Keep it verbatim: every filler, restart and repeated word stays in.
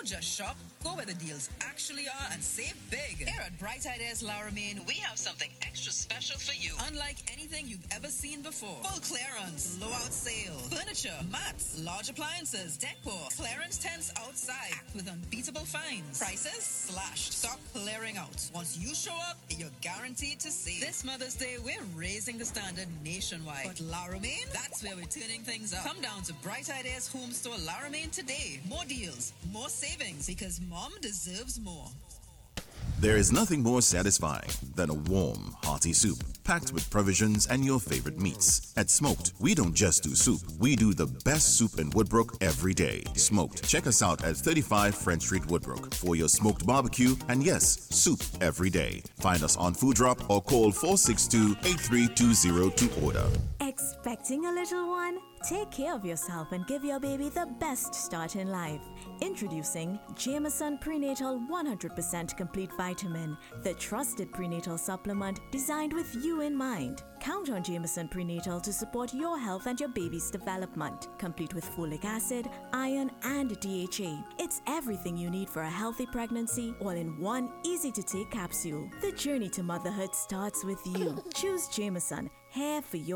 Don't just shop, go where the deals actually are and save big. Here at Bright Ideas Laramine, we have something extra special for you. Unlike anything you've ever seen before. Full clearance, blowout sale, furniture, mats, large appliances, decor, clearance tents outside, packed with unbeatable finds. Prices slashed, stock clearing out. Once you show up, you're guaranteed to save. This Mother's Day, we're raising the standard nationwide. But Laramine, that's where we're turning things up. Come down to Bright Ideas Home Store Laramine today. More deals, more savings, because mom deserves more. There is nothing more satisfying than a warm, hearty soup packed with provisions and your favorite meats. At Smoked, we don't just do soup. We do the best soup in Woodbrook every day. Smoked. Check us out at thirty-five French Street, Woodbrook for your smoked barbecue and yes, soup every day. Find us on Food Drop or call four six two, eight three two zero to order. Expecting a little one? Take care of yourself and give your baby the best start in life. Introducing Jameson Prenatal one hundred percent Complete Vitamin, the trusted prenatal supplement designed with you in mind. Count on Jameson Prenatal to support your health and your baby's development, complete with folic acid, iron, and D H A. It's everything you need for a healthy pregnancy, all in one easy-to-take capsule. The journey to motherhood starts with you. Choose Jameson, hair for your